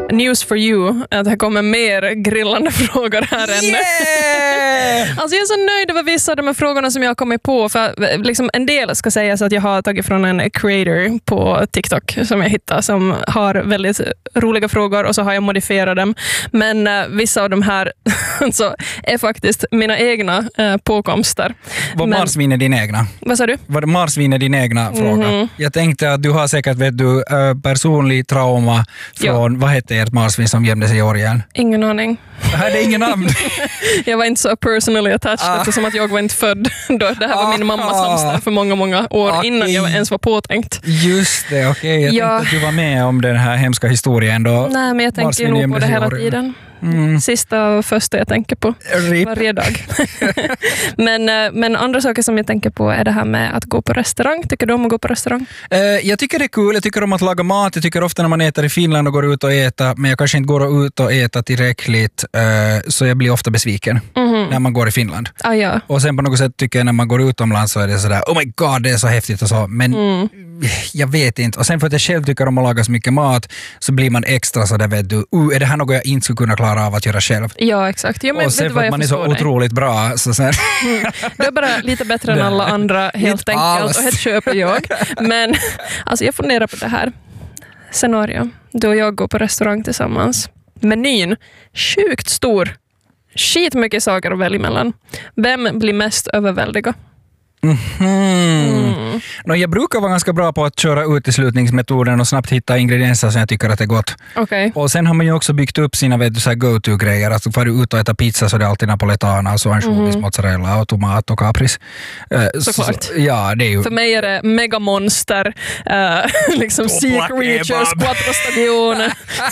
news for you att det kommer mer grillande frågor här än. Alltså jag är så nöjd över vissa av de här frågorna som jag har kommit på. För liksom en del ska sägas att jag har tagit från en creator på TikTok som jag hittade som har väldigt roliga frågor och så har jag modifierat dem. Men vissa av de här så är faktiskt mina egna påkomster. Var marsvin är din egna? Vad sa du? Var marsvin är din egna fråga? Jag tänkte att du har säkert personlig trauma från, vad heter ert marsvin som gömde sig i Orgen? Ingen aning. Det här är ingen namn. Jag var inte så personally attached eftersom att jag var inte född då. Det här var min mammas hamster för många år innan jag ens var påtänkt. Just det, okej. Jag tänkte att du var med om den här hemska historien då. Nej, men jag tänker nog på det hela tiden. Sista och första jag tänker på varje dag. men andra saker som jag tänker på är det här med att gå på restaurang. Tycker du om att gå på restaurang? Jag tycker det är kul. Jag tycker om att laga mat. Jag tycker ofta när man äter i Finland och går ut och äter, men jag kanske inte går ut och äter tillräckligt, så jag blir ofta besviken när man går i Finland. Ja. Och sen på något sätt tycker jag när man går utomlands så är det sådär, oh my god, det är så häftigt och så, men jag vet inte. Och sen för att jag själv tycker om att laga så mycket mat så blir man extra sådär, vet du, är det här något jag inte skulle kunna klara av att göra själv? Ja, exakt. Jo, men och sen för att man är så otroligt bra så sen... Du är bara lite bättre än alla andra helt enkelt och det köper jag. Men alltså jag funderar på det här scenario då jag går på restaurang tillsammans. Menyn, sjukt stor. Skitmycket saker att välja mellan. Vem blir mest överväldigad? Jag brukar vara ganska bra på att köra uteslutningsmetoden och snabbt hitta ingredienser som jag tycker att det är gott. Okay. Och sen har man ju också byggt upp sina go-to-grejer. Alltså får du ut och äta pizza så det är alltid napoletana och så ansjovis, mozzarella och tomat och kapris. Såklart. Ja, det är ju... För mig är det megamonster, liksom Sea Creatures, Quattro Stagione.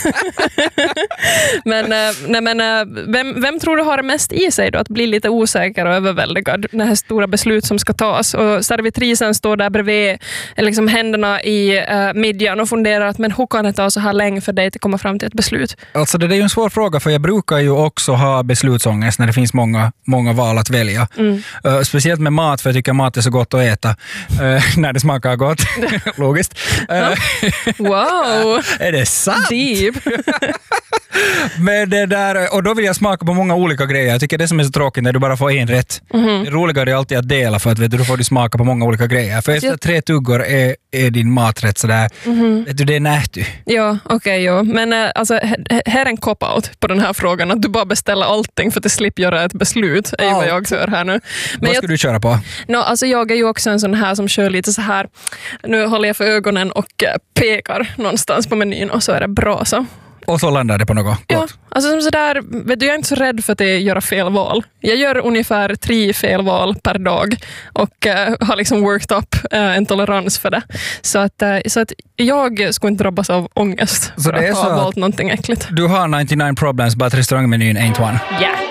Vem tror du har det mest i sig då? Att bli lite osäker och överväldigad. Det här stora beslut som ska tas. Och servitrisen står där bredvid liksom händerna i midjan och funderar att men hur kan det ta så här länge för dig att komma fram till ett beslut? Alltså det är ju en svår fråga för jag brukar ju också ha beslutsångest när det finns många val att välja. Speciellt med mat för jag tycker mat är så gott att äta när det smakar gott. Logiskt. Wow! Är det sant? Deep. Men det där, och då vill jag smaka på många olika grejer. Jag tycker det som är så tråkigt när du bara får en rätt. Det roligare är alltid att dela för att vet du, då får du smaka på många olika grejer. För efter 3 tuggor är din maträtt sådär, vet du, det är nähty. Ja, okej. Men alltså, här är en cop-out på den här frågan. Att du bara beställer allting för att slippa göra ett beslut. Är vad jag gör här nu. Men vad ska du köra på? Alltså jag är ju också en sån här som kör lite så här. Nu håller jag för ögonen och pekar någonstans på menyn och så är det bra så. Och så landar det på något gott. Ja, alltså som sådär, vet du, jag är inte så rädd för att göra fel val. Jag gör ungefär 3 fel val per dag och har liksom worked up en tolerans för det. Så att jag skulle inte drabbas av ångest så för att ha valt någonting äckligt. Du har 99 problems, but restaurangmenyn ain't one. Yeah.